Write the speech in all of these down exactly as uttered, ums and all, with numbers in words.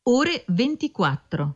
ore ventiquattro.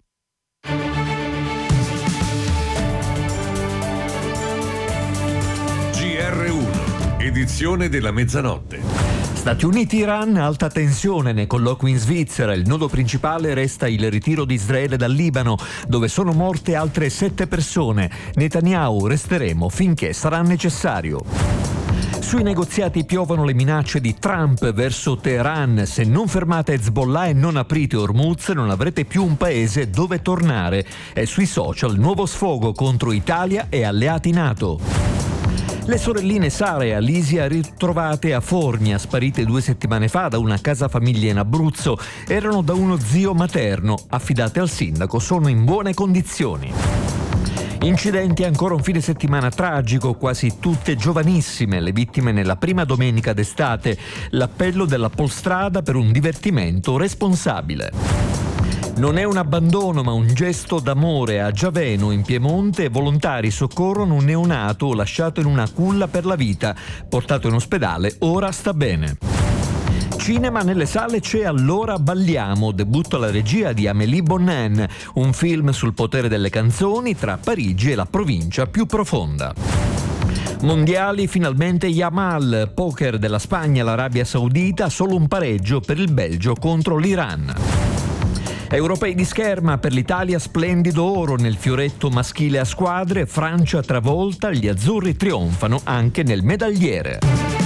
G R uno, edizione della mezzanotte. Stati Uniti-Iran, alta tensione nei colloqui in Svizzera. Il nodo principale resta il ritiro di Israele dal Libano, dove sono morte altre sette persone. Netanyahu: resteremo finché sarà necessario. Sui negoziati piovono le minacce di Trump verso Teheran. Se non fermate Hezbollah e non aprite Hormuz, non avrete più un paese dove tornare. E sui social nuovo sfogo contro Italia e alleati NATO. Le sorelline Sara e Alisia, ritrovate a Fornia, sparite due settimane fa da una casa famiglia in Abruzzo, erano da uno zio materno, affidate al sindaco, sono in buone condizioni. Incidenti, ancora un fine settimana tragico, quasi tutte giovanissime, le vittime nella prima domenica d'estate. L'appello della Polstrada per un divertimento responsabile. Non è un abbandono, ma un gesto d'amore. A Giaveno, in Piemonte, volontari soccorrono un neonato lasciato in una culla per la vita. Portato in ospedale, ora sta bene. Cinema, nelle sale c'è Allora balliamo, debutto alla regia di Amélie Bonnin, un film sul potere delle canzoni tra Parigi e la provincia più profonda. Mondiali, finalmente Yamal, poker della Spagna, l'Arabia Saudita, solo un pareggio per il Belgio contro l'Iran. Europei di scherma, per l'Italia splendido oro nel fioretto maschile a squadre, Francia travolta, gli azzurri trionfano anche nel medagliere.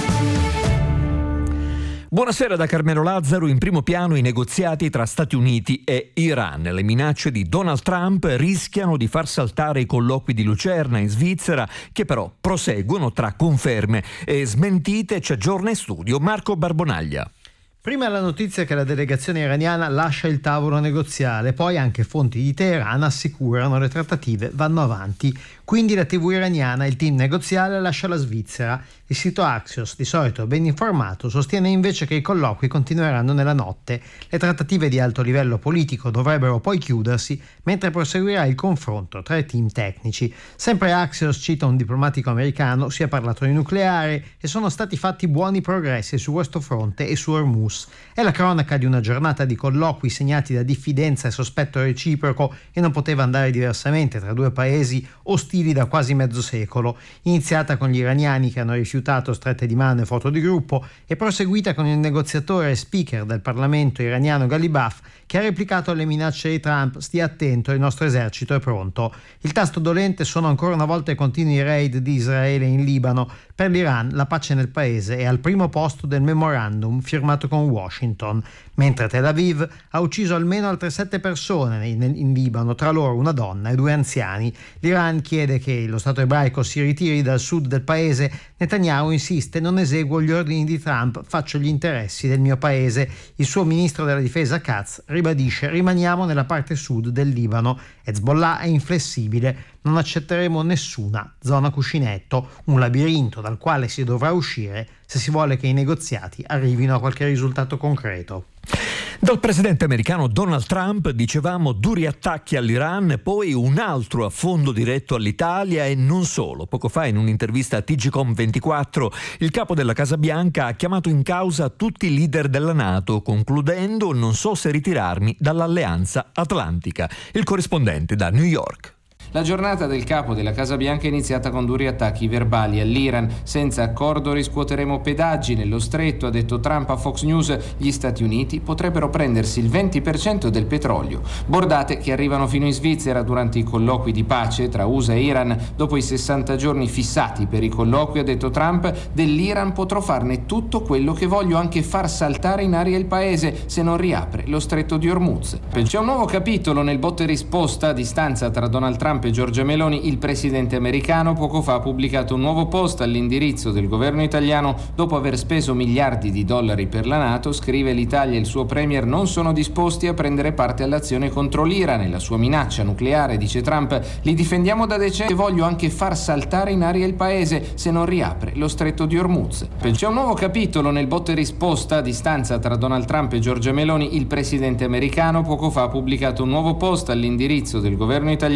Buonasera da Carmelo Lazzaro. In primo piano i negoziati tra Stati Uniti e Iran. Le minacce di Donald Trump rischiano di far saltare i colloqui di Lucerna in Svizzera, che però proseguono tra conferme e smentite. Ci aggiorna in studio Marco Barbonaglia. Prima la notizia che la delegazione iraniana lascia il tavolo negoziale, poi anche fonti di Teheran assicurano le trattative vanno avanti. Quindi la tivù iraniana, il team negoziale lascia la Svizzera. Il sito Axios, di solito ben informato, sostiene invece che i colloqui continueranno nella notte. Le trattative di alto livello politico dovrebbero poi chiudersi, mentre proseguirà il confronto tra i team tecnici. Sempre Axios cita un diplomatico americano: si è parlato di nucleare e sono stati fatti buoni progressi su questo fronte e su Hormuz. È la cronaca di una giornata di colloqui segnati da diffidenza e sospetto reciproco, e non poteva andare diversamente tra due paesi ostili da quasi mezzo secolo, iniziata con gli iraniani che hanno rifiutato strette di mano e foto di gruppo e proseguita con il negoziatore e speaker del Parlamento iraniano Ghalibaf, che ha replicato alle minacce di Trump: stia attento, il nostro esercito è pronto. Il tasto dolente sono ancora una volta i continui raid di Israele in Libano. Per l'Iran la pace nel paese è al primo posto del memorandum firmato con Washington, mentre Tel Aviv ha ucciso almeno altre sette persone in, in Libano, tra loro una donna e due anziani. L'Iran chiede che lo Stato ebraico si ritiri dal sud del paese. Netanyahu insiste: non eseguo gli ordini di Trump, faccio gli interessi del mio paese. Il suo ministro della difesa Katz ribadisce: rimaniamo nella parte sud del Libano. Hezbollah è inflessibile, non accetteremo nessuna zona cuscinetto, un labirinto dal quale si dovrà uscire se si vuole che i negoziati arrivino a qualche risultato concreto. Dal presidente americano Donald Trump dicevamo duri attacchi all'Iran, poi un altro affondo diretto all'Italia e non solo. Poco fa, in un'intervista a T G Com ventiquattro, il capo della Casa Bianca ha chiamato in causa tutti i leader della NATO, concludendo: non so se ritirarmi dall'Alleanza Atlantica. Il corrispondente da New York. La giornata del capo della Casa Bianca è iniziata con duri attacchi verbali all'Iran. Senza accordo riscuoteremo pedaggi nello stretto, ha detto Trump a Fox News. Gli Stati Uniti potrebbero prendersi il venti per cento del petrolio. Bordate che arrivano fino in Svizzera durante i colloqui di pace tra U S A e Iran. Dopo i sessanta giorni fissati per i colloqui, ha detto Trump, dell'Iran potrò farne tutto quello che voglio, anche far saltare in aria il paese se non riapre lo stretto di Hormuz. C'è un nuovo capitolo nel botta e risposta a distanza tra Donald Trump e Giorgia Meloni. Il presidente americano poco fa ha pubblicato un nuovo post all'indirizzo del governo italiano. Dopo aver speso miliardi di dollari per la NATO, scrive: l'Italia e il suo premier non sono disposti a prendere parte all'azione contro l'Iran e la sua minaccia nucleare, dice Trump. Li difendiamo da decenni e voglio anche far saltare in aria il paese se non riapre lo stretto di Hormuz. C'è un nuovo capitolo nel botta e risposta a distanza tra Donald Trump e Giorgia Meloni. Il presidente americano poco fa ha pubblicato un nuovo post all'indirizzo del governo italiano.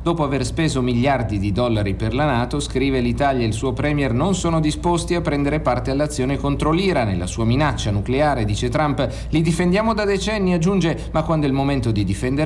Dopo aver speso miliardi di dollari per la NATO, scrive, l'Italia e il suo premier non sono disposti a prendere parte all'azione contro l'Iran e la sua minaccia nucleare, dice Trump. Li difendiamo da decenni, aggiunge, ma quando è il momento di difendere